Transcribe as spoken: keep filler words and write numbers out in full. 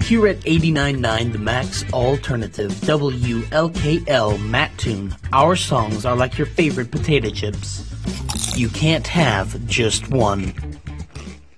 Here at eighty-nine point nine The Max Alternative, W L K L Matt Tune, our songs are like your favorite potato chips. You can't have just one.